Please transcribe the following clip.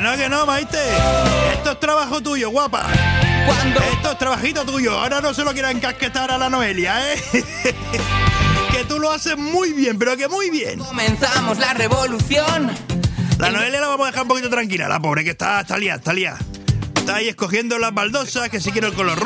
Que no, Maite. Esto es trabajo tuyo, guapa. Esto es trabajito tuyo. Ahora no se lo quieran encasquetar a la Noelia, ¿eh? Que tú lo haces muy bien, pero que muy bien. Comenzamos la revolución. La Noelia la vamos a dejar un poquito tranquila, la pobre, que está liada. Está ahí escogiendo las baldosas, que si quiere el color rojo.